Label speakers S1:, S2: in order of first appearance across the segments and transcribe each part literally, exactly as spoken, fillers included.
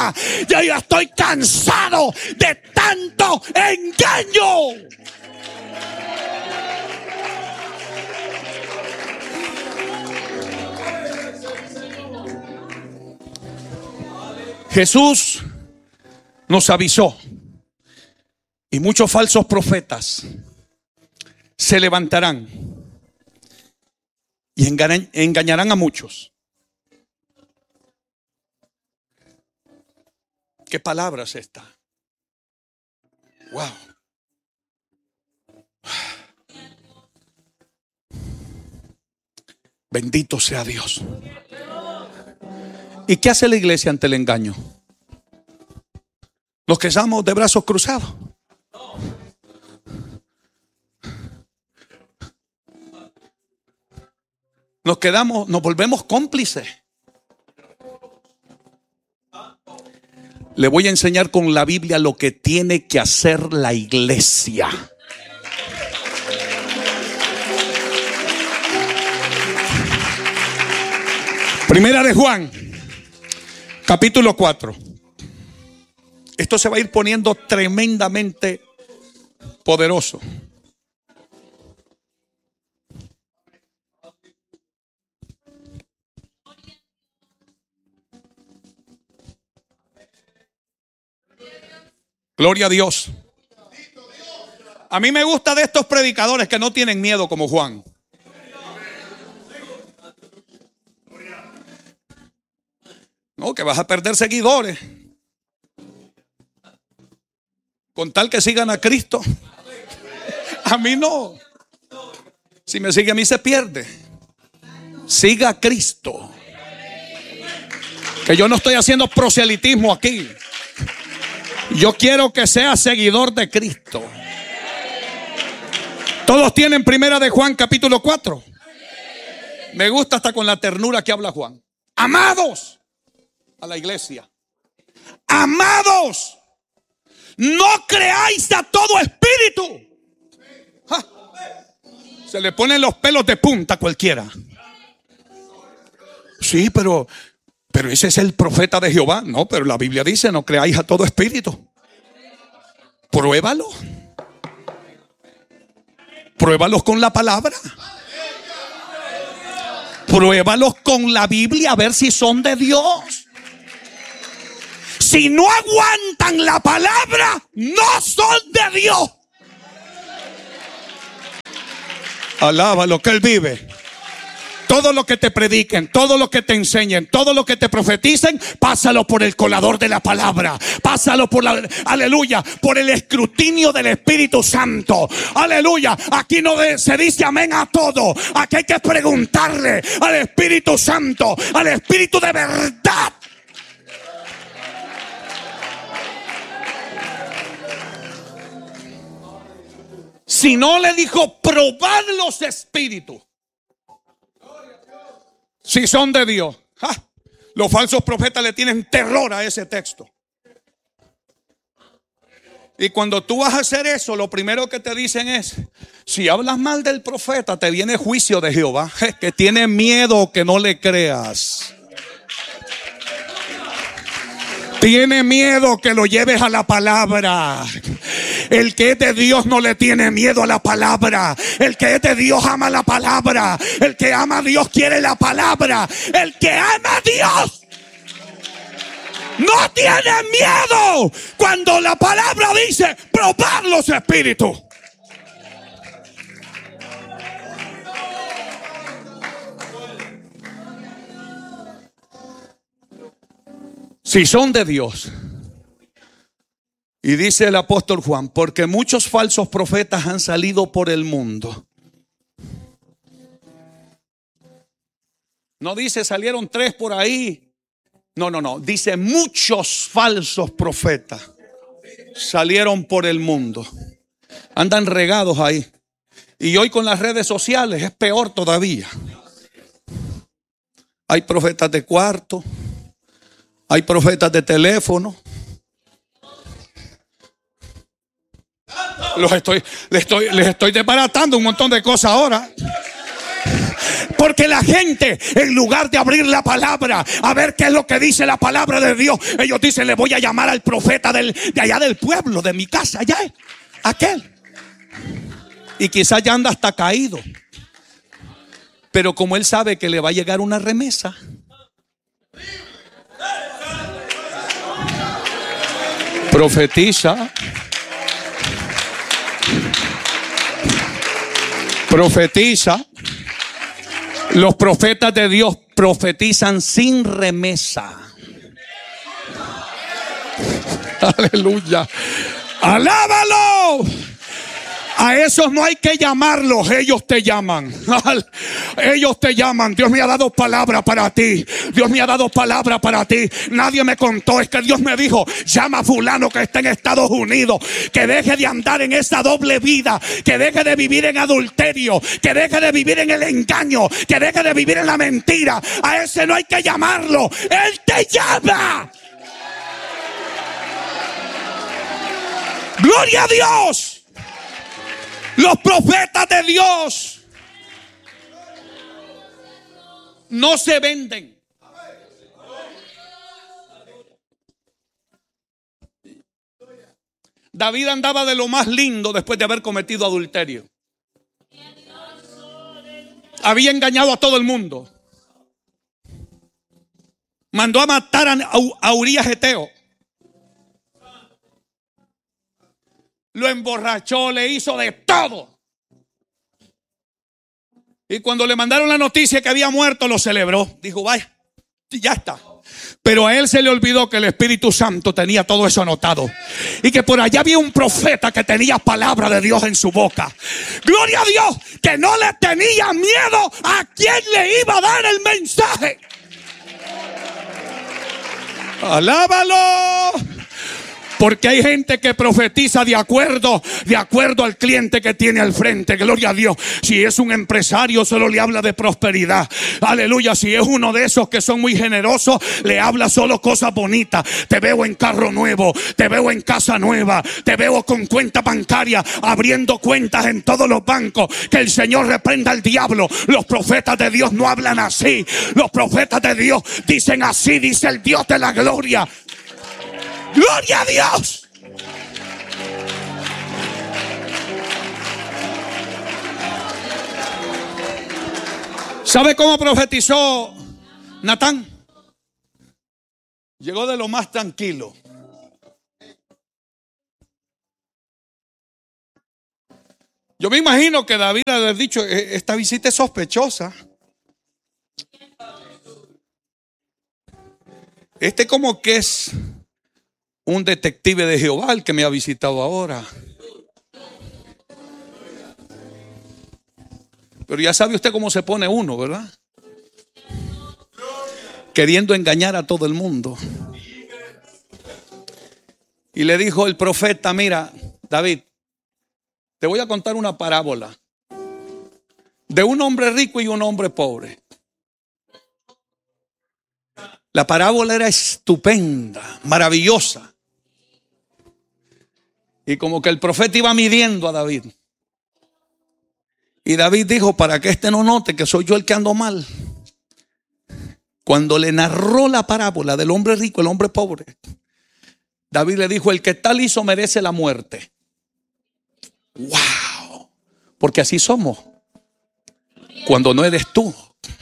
S1: vida. Yo ya estoy cansado de tanto engaño. Jesús nos avisó, y muchos falsos profetas se levantarán y engañarán a muchos. ¿Qué palabra es esta? Wow. Bendito sea Dios. ¿Y qué hace la iglesia ante el engaño? Nos quedamos de brazos cruzados. Nos quedamos, nos volvemos cómplices. Le voy a enseñar con la Biblia lo que tiene que hacer la iglesia. Primera de Juan, capítulo cuatro. Esto se va a ir poniendo tremendamente poderoso. Gloria a Dios. A mí me gusta de estos predicadores que no tienen miedo como Juan. No, que vas a perder seguidores con tal que sigan a Cristo. A mí no. Si me sigue a mí se pierde. Siga a Cristo. Que yo no estoy haciendo proselitismo aquí. Yo quiero que sea seguidor de Cristo. Todos tienen Primera de Juan capítulo cuatro. Me gusta hasta con la ternura que habla Juan. Amados, a la iglesia. Amados, no creáis a todo espíritu. ¡Ja! Se le ponen los pelos de punta a cualquiera. Sí, pero Pero ese es el profeta de Jehová. No, pero la Biblia dice: no creáis a todo espíritu. Pruébalo. Pruébalos con la palabra. Pruébalos con la Biblia a ver si son de Dios. Si no aguantan la palabra, no son de Dios. Alaba lo que Él vive. Todo lo que te prediquen, todo lo que te enseñen, todo lo que te profeticen, pásalo por el colador de la palabra. Pásalo por la, aleluya, por el escrutinio del Espíritu Santo. Aleluya, aquí no de, se dice amén a todo. Aquí hay que preguntarle al Espíritu Santo, al Espíritu de verdad. Si no, le dijo: probad los espíritus si son de Dios. ¡Ja! Los falsos profetas le tienen terror a ese texto. Y cuando tú vas a hacer eso, lo primero que te dicen es: si hablas mal del profeta, te viene juicio de Jehová. Es que tiene miedo que no le creas. Tiene miedo que lo lleves a la palabra. El que es de Dios no le tiene miedo a la palabra. El que es de Dios ama la palabra. El que ama a Dios quiere la palabra. El que ama a Dios no tiene miedo cuando la palabra dice: probad los espíritus. Si son de Dios. Y dice el apóstol Juan: porque muchos falsos profetas han salido por el mundo. No dice salieron tres por ahí. No, no, no. Dice muchos falsos profetas salieron por el mundo. Andan regados ahí. Y hoy con las redes sociales es peor todavía. Hay profetas de cuarto. Hay profetas de teléfono. Los estoy, les, estoy, les estoy desbaratando un montón de cosas ahora. Porque la gente, en lugar de abrir la palabra, a ver qué es lo que dice la palabra de Dios, ellos dicen, le voy a llamar al profeta del, de allá del pueblo, de mi casa, allá, aquel. Y quizás ya anda hasta caído. Pero como él sabe que le va a llegar una remesa, profetiza. Profetiza. Los profetas de Dios profetizan sin remesa. Aleluya. Alábalo. A esos no hay que llamarlos, ellos te llaman. Ellos te llaman. Dios me ha dado palabra para ti. Dios me ha dado palabra para ti. Nadie me contó, es que Dios me dijo, llama a fulano que está en Estados Unidos, que deje de andar en esa doble vida, que deje de vivir en adulterio, que deje de vivir en el engaño, que deje de vivir en la mentira. A ese no hay que llamarlo, él te llama. Gloria a Dios. Los profetas de Dios no se venden. David andaba de lo más lindo después de haber cometido adulterio. Había engañado a todo el mundo. Mandó a matar a Urías Geteo. Lo emborrachó, le hizo de todo. Y cuando le mandaron la noticia que había muerto, lo celebró. Dijo, vaya, ya está. Pero a él se le olvidó que el Espíritu Santo tenía todo eso anotado. Y que por allá había un profeta que tenía palabra de Dios en su boca. Gloria a Dios, que no le tenía miedo a quien le iba a dar el mensaje. Alábalo. Porque hay gente que profetiza de acuerdo, de acuerdo al cliente que tiene al frente. Gloria a Dios. Si es un empresario, solo le habla de prosperidad. Aleluya. Si es uno de esos que son muy generosos, le habla solo cosas bonitas. Te veo en carro nuevo, te veo en casa nueva, te veo con cuenta bancaria, abriendo cuentas en todos los bancos. Que el Señor reprenda al diablo. Los profetas de Dios no hablan así. Los profetas de Dios dicen así, dice el Dios de la gloria. ¡Gloria a Dios! ¿Sabe cómo profetizó Natán? Llegó de lo más tranquilo. Yo me imagino que David había dicho, esta visita es sospechosa. Este como que es un detective de Jehová el que me ha visitado ahora. Pero ya sabe usted cómo se pone uno, ¿verdad? Queriendo engañar a todo el mundo. Y le dijo el profeta, mira, David, te voy a contar una parábola de un hombre rico y un hombre pobre. La parábola era estupenda, maravillosa. Y como que el profeta iba midiendo a David. Y David dijo, para que este no note que soy yo el que ando mal. Cuando le narró la parábola del hombre rico y el hombre pobre, David le dijo, el que tal hizo merece la muerte. ¡Wow! Porque así somos. Cuando no eres tú.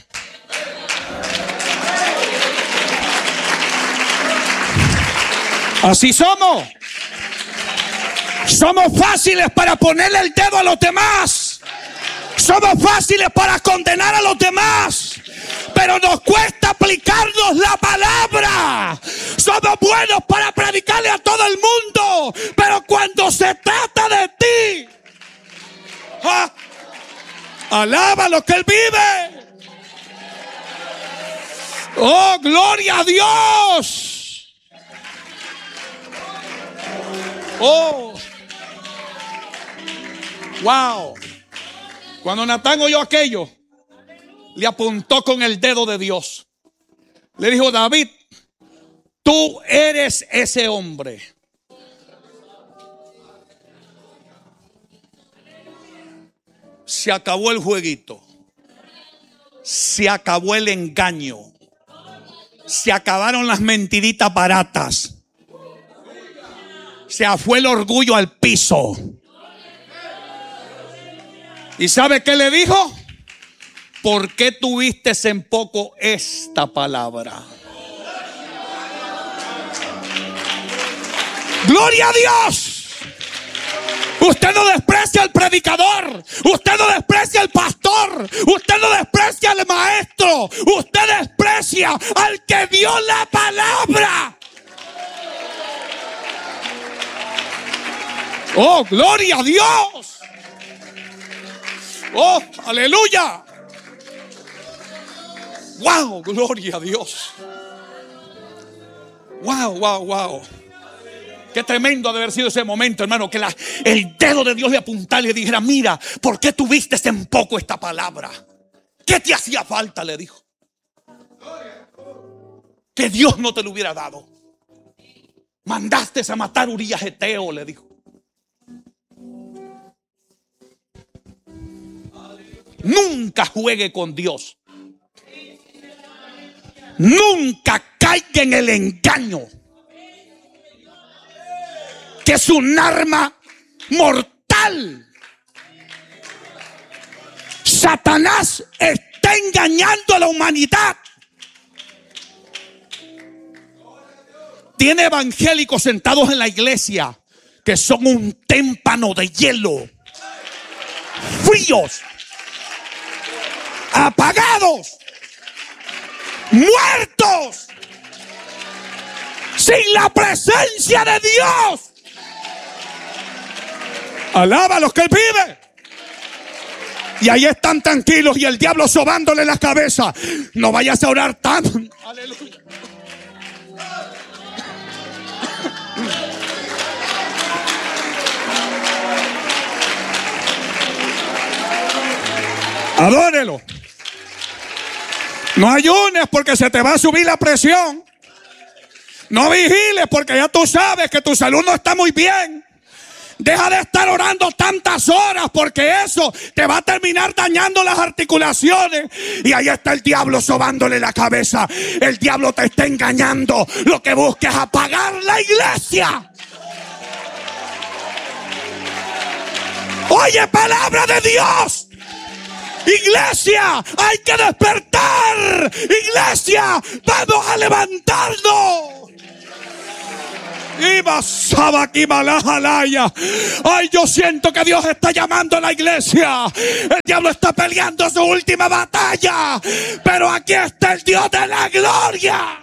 S1: Así somos. Somos fáciles para ponerle el dedo a los demás. Somos fáciles para condenar a los demás. Pero nos cuesta aplicarnos la palabra. Somos buenos para predicarle a todo el mundo. Pero cuando se trata de ti, ¡ah! Alaba lo que Él vive. Oh, gloria a Dios. Oh, wow. Cuando Natán oyó aquello, le apuntó con el dedo de Dios. Le dijo, David, tú eres ese hombre. Se acabó el jueguito. Se acabó el engaño. Se acabaron las mentiritas baratas. Se fue el orgullo al piso. ¿Y sabe qué le dijo? ¿Por qué tuviste en poco esta palabra? ¡Gloria a Dios! Usted no desprecia al predicador. Usted no desprecia al pastor. Usted no desprecia al maestro. Usted desprecia al que dio la palabra. ¡Oh, gloria a Dios! ¡Oh, aleluya! ¡Wow! ¡Gloria a Dios! ¡Wow, wow, wow! Qué tremendo ha de haber sido ese momento, hermano, que la, el dedo de Dios le apuntara y le dijera: mira, ¿por qué tuviste en poco esta palabra? ¿Qué te hacía falta? Le dijo. Que Dios no te lo hubiera dado. Mandaste a matar a Urías Eteo, le dijo. Nunca juegue con Dios. Nunca caiga en el engaño, que es un arma mortal. Satanás está engañando a la humanidad. Tiene evangélicos sentados en la iglesia que son un témpano de hielo, fríos, apagados, muertos, sin la presencia de Dios. Alaba a los que Él vive. Y ahí están tranquilos y el diablo sobándole la cabeza. No vayas a orar tanto. Aleluya. Adórelo. No ayunes porque se te va a subir la presión. No vigiles porque ya tú sabes que tu salud no está muy bien. Deja de estar orando tantas horas porque eso te va a terminar dañando las articulaciones. Y ahí está el diablo sobándole la cabeza. El diablo te está engañando. Lo que busca es apagar la iglesia. Oye, palabra de Dios. Iglesia, hay que despertar. Iglesia, vamos a levantarnos. Ay, yo siento que Dios está llamando a la iglesia. El diablo está peleando su última batalla, pero aquí está el Dios de la gloria.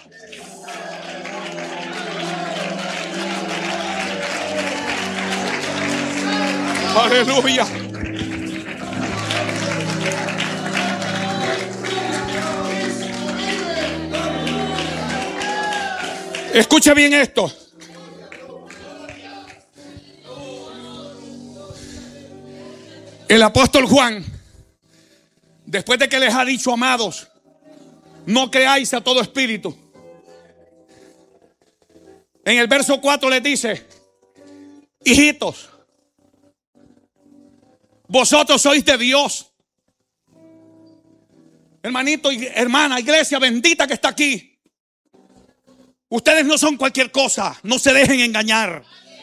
S1: Aleluya. Escuche bien esto. El apóstol Juan, después de que les ha dicho: amados, no creáis a todo espíritu, en el verso cuatro les dice: hijitos, vosotros sois de Dios. Hermanito y hermana, iglesia bendita que está aquí, ustedes no son cualquier cosa. No se dejen engañar.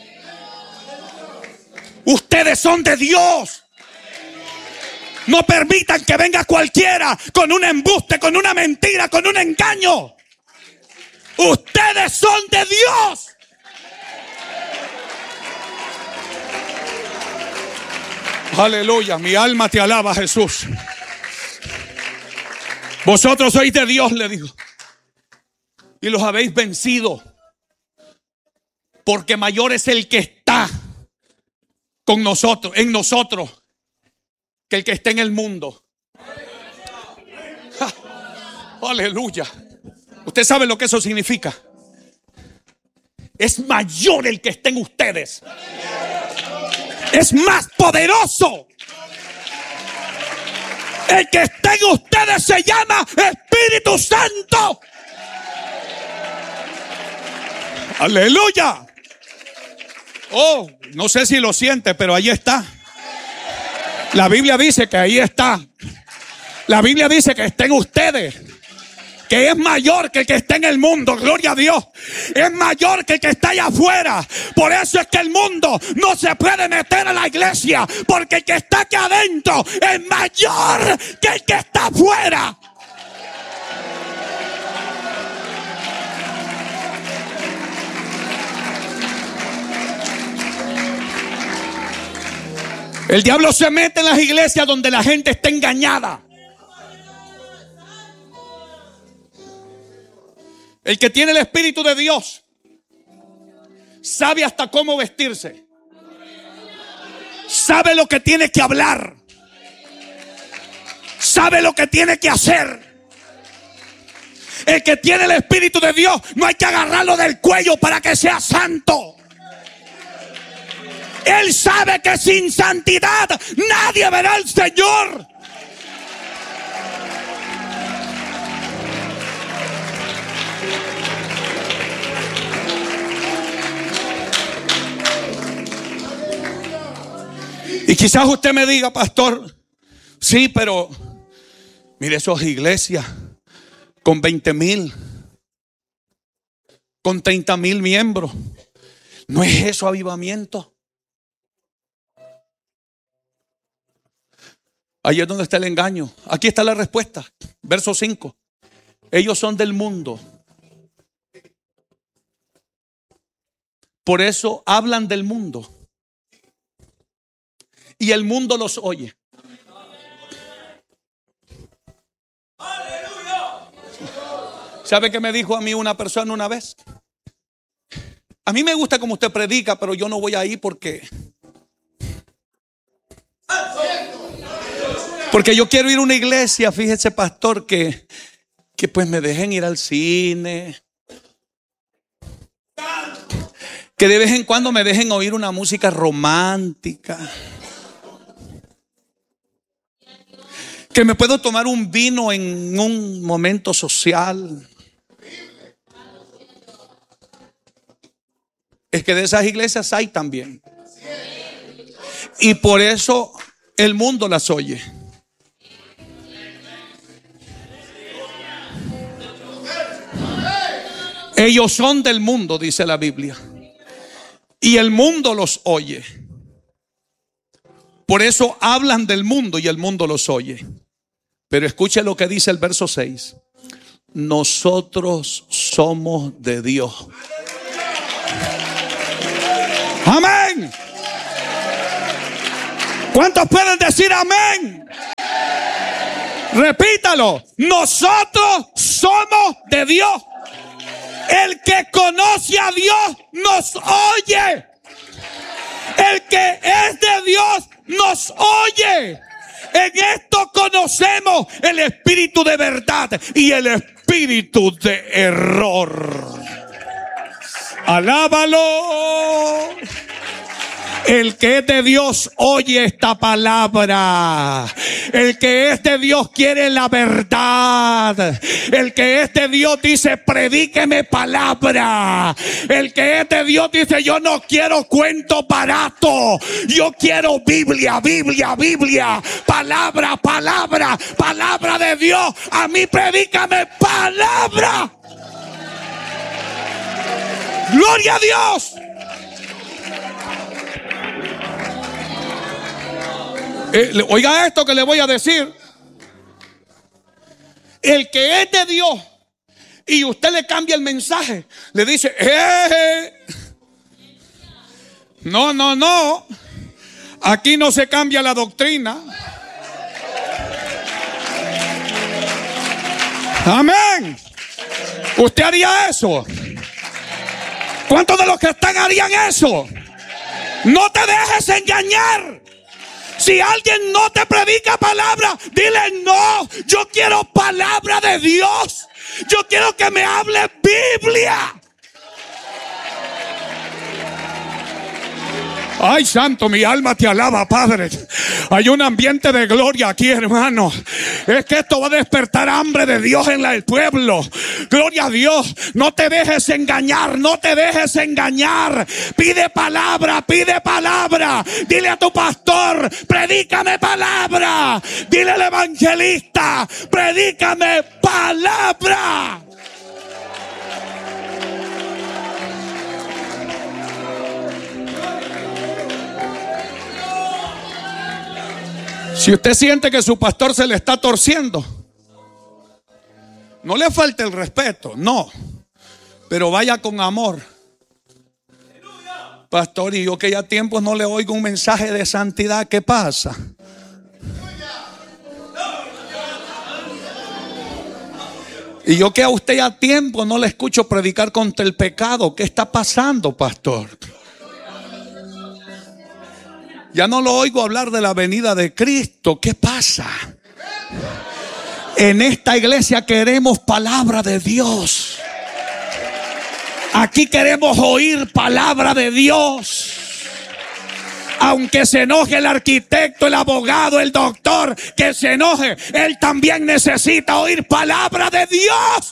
S1: Ustedes son de Dios. No permitan que venga cualquiera con un embuste, con una mentira, con un engaño. Ustedes son de Dios. Aleluya, mi alma te alaba, Jesús. Vosotros sois de Dios, le dijo, y los habéis vencido, porque mayor es el que está con nosotros, en nosotros, que el que está en el mundo. Ja, aleluya. Usted sabe lo que eso significa. Es mayor el que está en ustedes. Es más poderoso. El que está en ustedes se llama Espíritu Santo. Aleluya. Oh, no sé si lo siente, pero ahí está. La Biblia dice que ahí está. La Biblia dice que está en ustedes, que es mayor que el que está en el mundo. Gloria a Dios. Es mayor que el que está allá afuera. Por eso es que el mundo no se puede meter a la iglesia, porque el que está aquí adentro es mayor que el que está afuera. El diablo se mete en las iglesias donde la gente está engañada. El que tiene el Espíritu de Dios sabe hasta cómo vestirse. Sabe lo que tiene que hablar. Sabe lo que tiene que hacer. El que tiene el Espíritu de Dios no hay que agarrarlo del cuello para que sea santo. Él sabe que sin santidad nadie verá al Señor. Y quizás usted me diga, pastor, sí, pero mire esas iglesias con veinte mil, con treinta mil miembros. ¿No es eso avivamiento? Ahí es donde está el engaño. Aquí está la respuesta. Verso cinco. Ellos son del mundo. Por eso hablan del mundo. Y el mundo los oye. ¿Sabe qué me dijo a mí una persona una vez? A mí me gusta como usted predica, pero yo no voy ahí porque... Porque yo quiero ir a una iglesia, fíjese pastor, que, que pues me dejen ir al cine. Que de vez en cuando me dejen oír una música romántica. Que me puedo tomar un vino en un momento social. Es que de esas iglesias hay también. Y por eso el mundo las oye. Ellos son del mundo, dice la Biblia. Y el mundo los oye. Por eso hablan del mundo y el mundo los oye. Pero escuche lo que dice el verso seis. Nosotros somos de Dios. Amén. ¿Cuántos pueden decir amén? Repítalo. Nosotros somos de Dios. El que conoce a Dios nos oye. El que es de Dios nos oye. En esto conocemos el espíritu de verdad y el espíritu de error. Alábalo. El que es de Dios oye esta palabra. El que es de Dios quiere la verdad. El que es de Dios dice, predíqueme palabra. El que es de Dios dice, yo no quiero cuento barato. Yo quiero Biblia, Biblia, Biblia. Palabra, palabra, palabra de Dios. A mí predícame palabra. Gloria a Dios. Eh, oiga esto que le voy a decir. El que es de Dios y usted le cambia el mensaje, le dice, eh, no, no, no, aquí no se cambia la doctrina. Amén. ¿Usted haría eso? ¿Cuántos de los que están harían eso? No te dejes engañar. Si alguien no te predica palabra, dile no. Yo quiero palabra de Dios. Yo quiero que me hable Biblia. Ay, santo, mi alma te alaba, Padre. Hay un ambiente de gloria aquí, hermano. Es que esto va a despertar hambre de Dios en el pueblo. Gloria a Dios. No te dejes engañar, no te dejes engañar. Pide palabra, pide palabra. Dile a tu pastor, predícame palabra. Dile al evangelista, predícame palabra. Si usted siente que su pastor se le está torciendo, no le falte el respeto, no, pero vaya con amor. Pastor, y yo que ya tiempos no le oigo un mensaje de santidad, ¿qué pasa? Y yo que a usted ya tiempo no le escucho predicar contra el pecado, ¿qué está pasando, pastor? Ya no lo oigo hablar de la venida de Cristo. ¿Qué pasa? En esta iglesia queremos palabra de Dios. Aquí queremos oír palabra de Dios. Aunque se enoje el arquitecto, el abogado, el doctor, que se enoje, él también necesita oír palabra de Dios.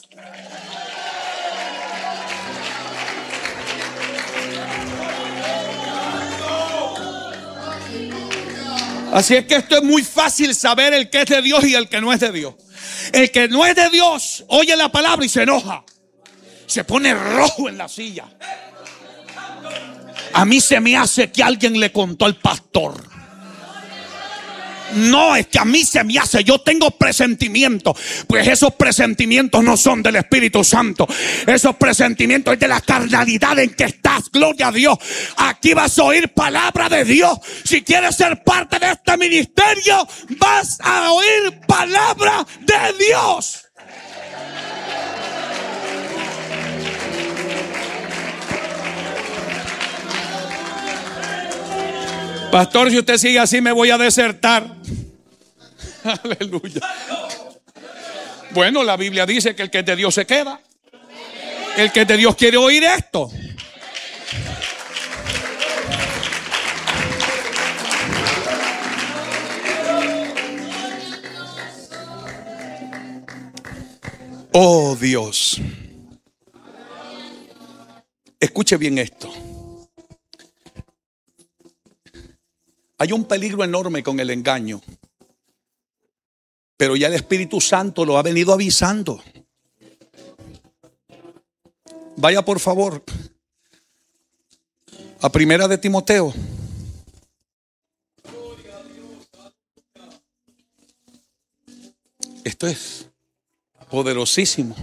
S1: Así es que esto es muy fácil saber el que es de Dios y el que no es de Dios. El que no es de Dios oye la palabra y se enoja. Se pone rojo en la silla. A mí se me hace que alguien le contó al pastor. No, es que a mí se me hace, yo tengo presentimientos. Pues esos presentimientos no son del Espíritu Santo. Esos presentimientos es de la carnalidad en que estás. Gloria a Dios. Aquí vas a oír palabra de Dios. Si quieres ser parte de este ministerio, vas a oír palabra de Dios. Pastor, si usted sigue así me voy a desertar. Aleluya. Bueno, la Biblia dice que el que es de Dios se queda. El que es de Dios quiere oír esto. Oh Dios. Escuche bien esto. Hay un peligro enorme con el engaño, pero ya el Espíritu Santo lo ha venido avisando. Vaya por favor a Primera de Timoteo. Esto es poderosísimo.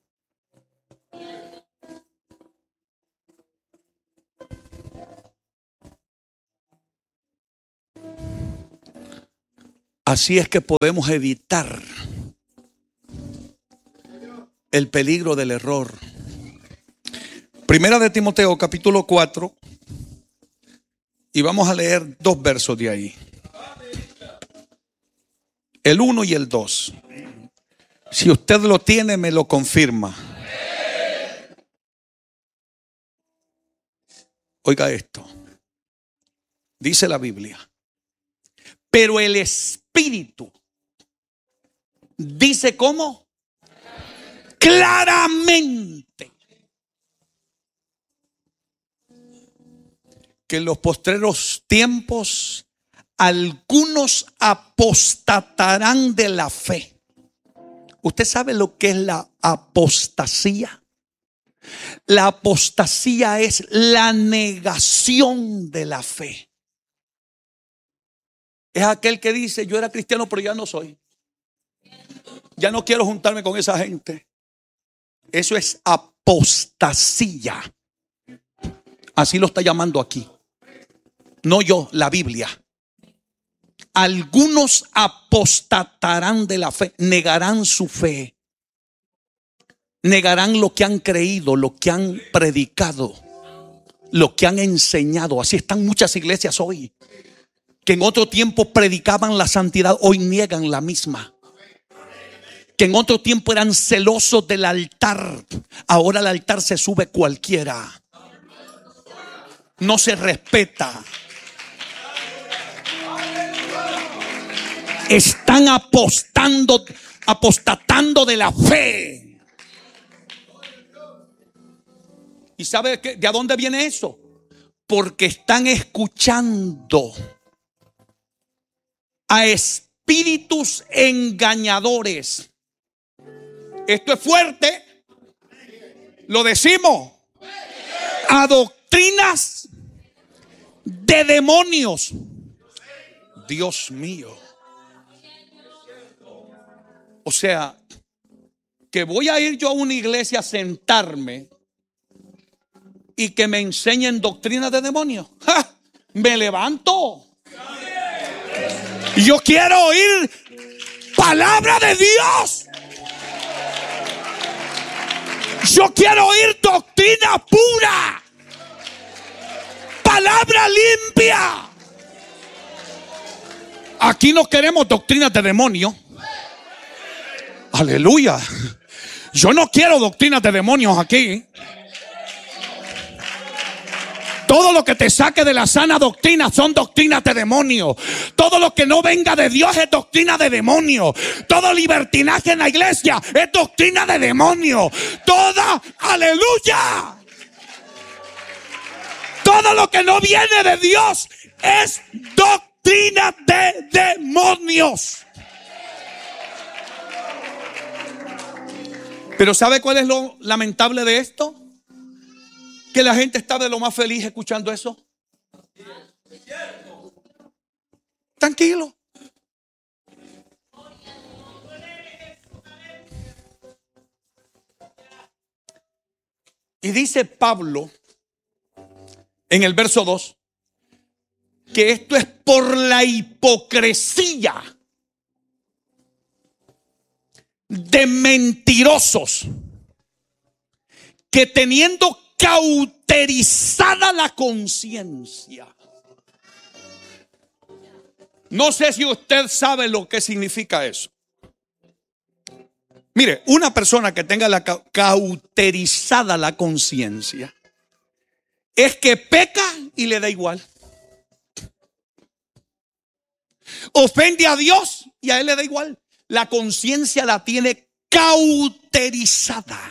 S1: Así es que podemos evitar el peligro del error. Primera de Timoteo capítulo cuatro. Y vamos a leer dos versos de ahí. El uno y el dos. Si usted lo tiene, me lo confirma. Oiga esto. Dice la Biblia. Pero el Espíritu dice ¿cómo? Claramente que en los postreros tiempos algunos apostatarán de la fe. ¿Usted sabe lo que es la apostasía? La apostasía es la negación de la fe. Es aquel que dice, yo era cristiano pero ya no soy. Ya no quiero juntarme con esa gente. Eso es apostasía. Así lo está llamando aquí. No yo, la Biblia. Algunos apostatarán de la fe, negarán su fe. Negarán lo que han creído, lo que han predicado, lo que han enseñado. Así están muchas iglesias hoy, que en otro tiempo predicaban la santidad, hoy niegan la misma. Que en otro tiempo eran celosos del altar, ahora al altar se sube cualquiera. No se respeta. están apostando, apostatando de la fe. ¿Y sabe de a dónde viene eso? Porque están escuchando a espíritus engañadores. Esto es fuerte. Lo decimos. A doctrinas de demonios. Dios mío. O sea, que voy a ir yo a una iglesia a sentarme y que me enseñen doctrinas de demonios. ¡Ja! Me levanto. Yo quiero oír palabra de Dios. Yo quiero oír doctrina pura, palabra limpia. Aquí no queremos doctrinas de demonios. Aleluya. Yo no quiero doctrinas de demonios aquí. Todo lo que te saque de la sana doctrina son doctrinas de demonio. Todo lo que no venga de Dios es doctrina de demonio. Todo libertinaje en la iglesia es doctrina de demonio. Toda, aleluya. Todo lo que no viene de Dios es doctrina de demonios. Pero ¿sabe cuál es lo lamentable de esto? Que la gente está de lo más feliz escuchando eso. Tranquilo. Y dice Pablo en el verso dos que esto es por la hipocresía de mentirosos que teniendo cauterizada la conciencia. No sé si usted sabe lo que significa eso. Mire, una persona que tenga la ca- cauterizada la conciencia es que peca y le da igual. Ofende a Dios y a él le da igual. La conciencia la tiene cauterizada,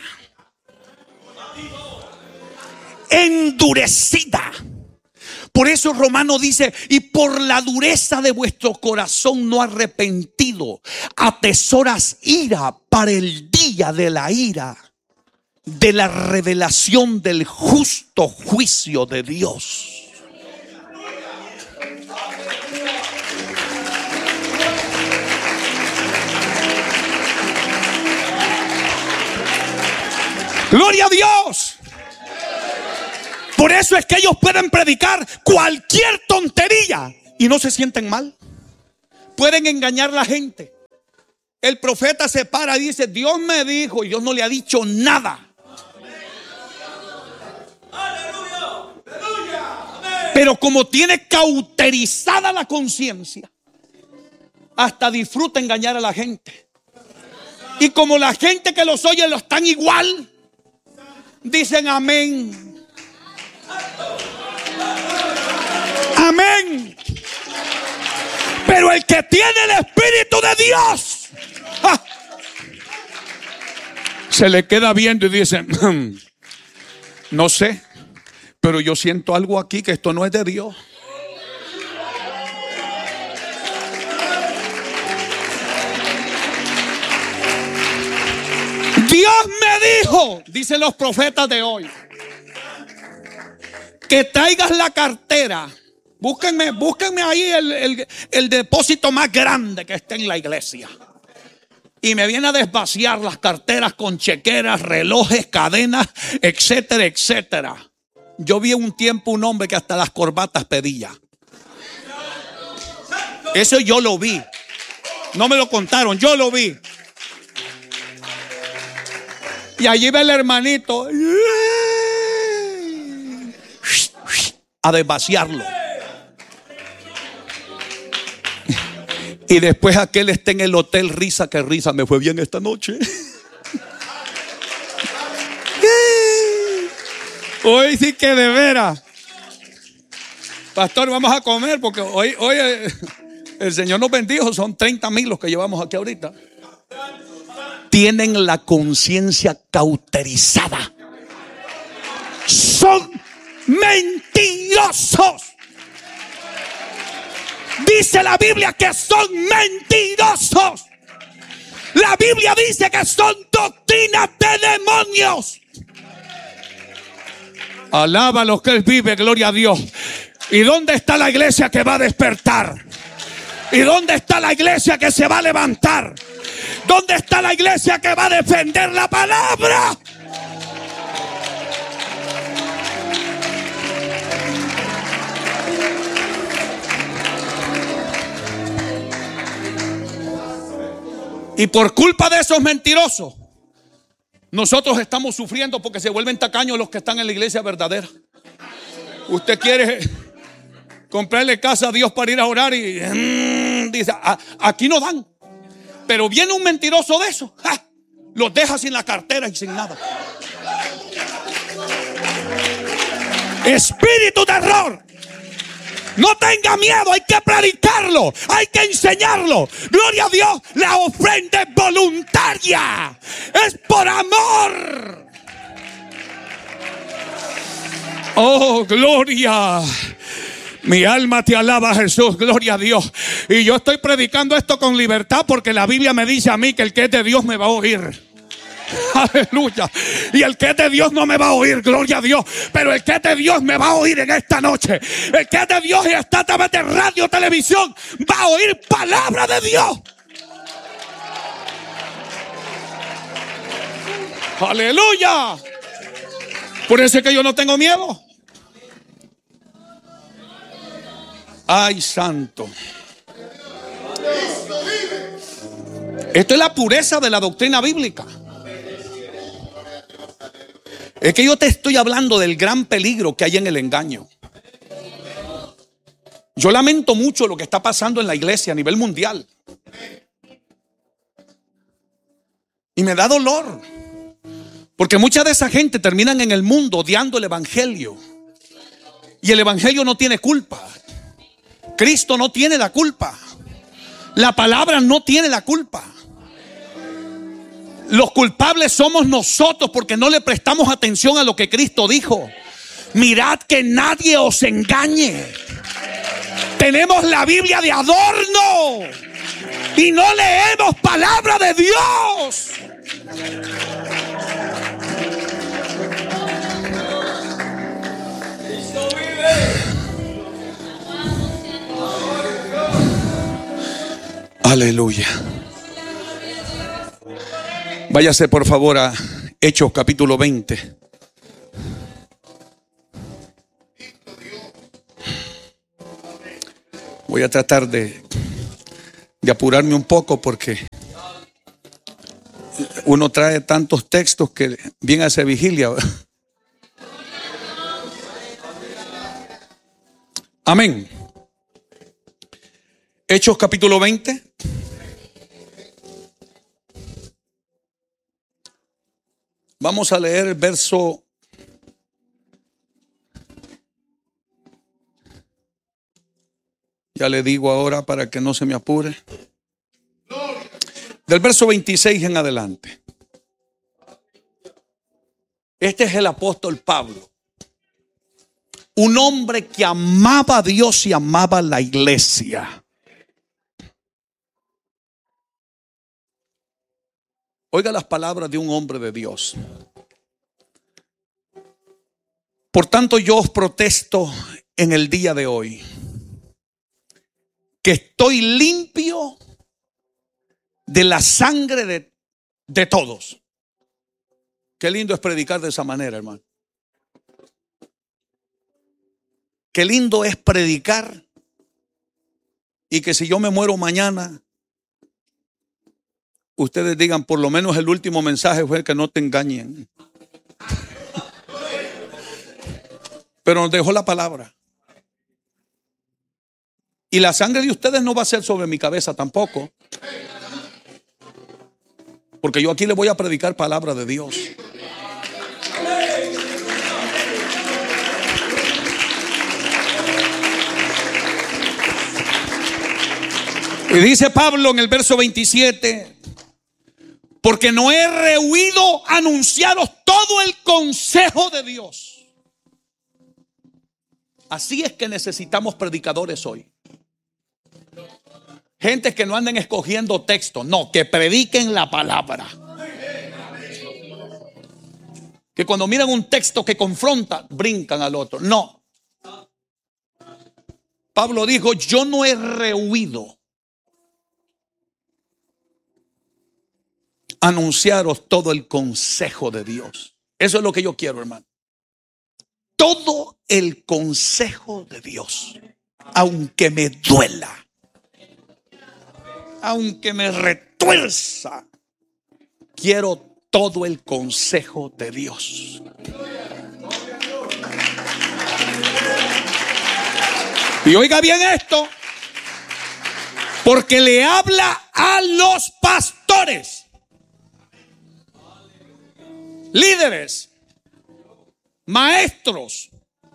S1: endurecida. Por eso Romano dice: y por la dureza de vuestro corazón no arrepentido, atesoras ira para el día de la ira, de la revelación del justo juicio de Dios. Gloria a Dios. Por eso es que ellos pueden predicar cualquier tontería y no se sienten mal. Pueden engañar a la gente. El profeta se para y dice: Dios me dijo, y Dios no le ha dicho nada. Pero como tiene cauterizada la conciencia, hasta disfruta engañar a la gente. Y como la gente que los oye lo están igual, dicen amén. Amén. Pero el que tiene el Espíritu de Dios, ¡ja!, se le queda viendo y dice: no sé, pero yo siento algo aquí que esto no es de Dios. Dios me dijo, dicen los profetas de hoy, que traigas la cartera. Búsquenme, búsquenme ahí el, el, el depósito más grande que esté en la iglesia. Y me viene a desvaciar las carteras con chequeras, relojes, cadenas, etcétera, etcétera. Yo vi un tiempo un hombre que hasta las corbatas pedía. Eso yo lo vi. No me lo contaron, yo lo vi. Y allí ve el hermanito a desvaciarlo. Y después aquel está en el hotel, risa que risa, me fue bien esta noche. Hoy sí que de veras. Pastor, vamos a comer porque hoy, hoy El Señor nos bendijo, son treinta mil los que llevamos aquí ahorita. Tienen la conciencia cauterizada. Son mentirosos. Dice la Biblia que son mentirosos. La Biblia dice que son doctrinas de demonios. Alaba a los que Él vive, gloria a Dios. ¿Y dónde está la iglesia que va a despertar? ¿Y dónde está la iglesia que se va a levantar? ¿Dónde está la iglesia que va a defender la palabra? Y por culpa de esos mentirosos, nosotros estamos sufriendo porque se vuelven tacaños los que están en la iglesia verdadera. Usted quiere comprarle casa a Dios para ir a orar y mmm, dice, aquí no dan. Pero viene un mentiroso de eso, ¡ja! Los deja sin la cartera y sin nada. Espíritu de error. No tenga miedo, hay que predicarlo, hay que enseñarlo. Gloria a Dios, la ofrenda es voluntaria, es por amor. Oh, gloria. Mi alma te alaba, Jesús, gloria a Dios. Y yo estoy predicando esto con libertad porque la Biblia me dice a mí que el que es de Dios me va a oír. Aleluya. Y el que es de Dios no me va a oír, gloria a Dios. Pero el que es de Dios me va a oír en esta noche. El que es de Dios y está a través de radio, televisión, va a oír palabra de Dios. Aleluya. Por eso es que yo no tengo miedo. Ay, santo. Esto es la pureza de la doctrina bíblica. Es que yo te estoy hablando del gran peligro que hay en el engaño. Yo lamento mucho lo que está pasando en la iglesia a nivel mundial. Y me da dolor. Porque mucha de esa gente terminan en el mundo odiando el evangelio. Y el evangelio no tiene culpa. Cristo no tiene la culpa. La palabra no tiene la culpa. Los culpables somos nosotros porque no le prestamos atención a lo que Cristo dijo. Mirad que nadie os engañe. Tenemos la Biblia de adorno y no leemos palabra de Dios. Aleluya. Váyase por favor a Hechos capítulo veinte. Voy a tratar de, de apurarme un poco porque uno trae tantos textos que bien hace vigilia. Amén. Hechos capítulo veinte. Vamos a leer el verso ya le digo ahora para que no se me apure. Del verso veintiséis en adelante. Este es el apóstol Pablo, un hombre que amaba a Dios y amaba a la iglesia. Oiga las palabras de un hombre de Dios. Por tanto, yo os protesto en el día de hoy que estoy limpio de la sangre de, de todos. Qué lindo es predicar de esa manera, hermano. Qué lindo es predicar y que si yo me muero mañana, ustedes digan, por lo menos el último mensaje fue que no te engañen. Pero nos dejó la palabra. Y la sangre de ustedes no va a ser sobre mi cabeza tampoco. Porque yo aquí le voy a predicar palabra de Dios. Y dice Pablo en el verso veintisiete: porque no he rehuido anunciaros todo el consejo de Dios. Así es que necesitamos predicadores hoy. Gente que no anden escogiendo textos, no, que prediquen la palabra. Que cuando miran un texto que confronta, brincan al otro. No. Pablo dijo: yo no he rehuido anunciaros todo el consejo de Dios. Eso es lo que yo quiero, hermano. Todo el consejo de Dios, aunque me duela, aunque me retuerza, quiero todo el consejo de Dios. Y oiga bien esto, porque le habla a los pastores, líderes, maestros.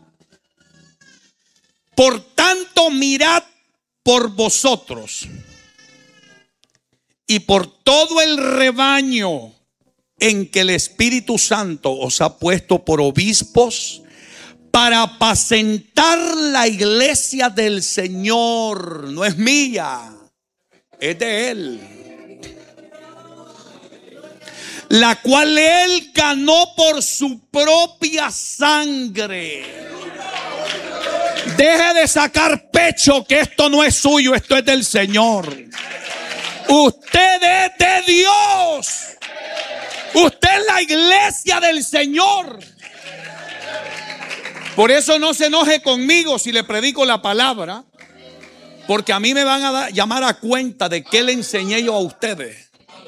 S1: Por tanto, mirad por vosotros y por todo el rebaño en que el Espíritu Santo os ha puesto por obispos, para apacentar la iglesia del Señor. No es mía, es de Él, la cual Él ganó por su propia sangre. Deje de sacar pecho, que esto no es suyo, esto es del Señor. Usted es de Dios. Usted es la iglesia del Señor. Por eso no se enoje conmigo si le predico la palabra, porque a mí me van a dar, llamar a cuenta de qué le enseñé yo a ustedes.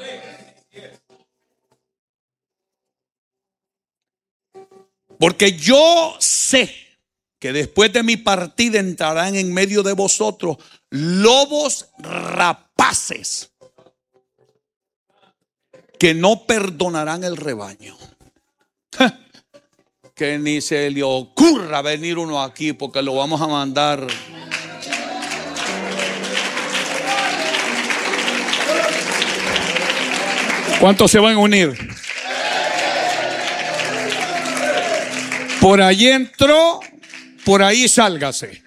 S1: Porque yo sé que después de mi partida entrarán en medio de vosotros lobos rapaces que no perdonarán el rebaño. Que ni se le ocurra venir uno aquí, porque lo vamos a mandar. ¿Cuántos se van a unir? Por allí entró, por ahí sálgase.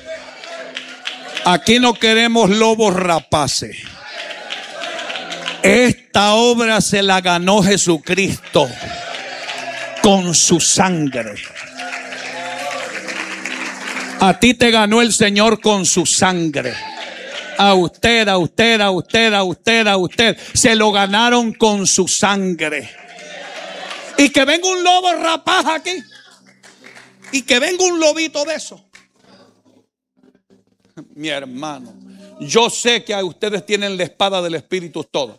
S1: Aquí no queremos lobos rapaces. Esta obra se la ganó Jesucristo con su sangre. A ti te ganó el Señor con su sangre. A usted, a usted, a usted, a usted, a usted. Se lo ganaron con su sangre. Y que venga un lobo rapaz aquí. Y que venga un lobito de eso. Mi hermano, yo sé que a ustedes tienen la espada del Espíritu todo.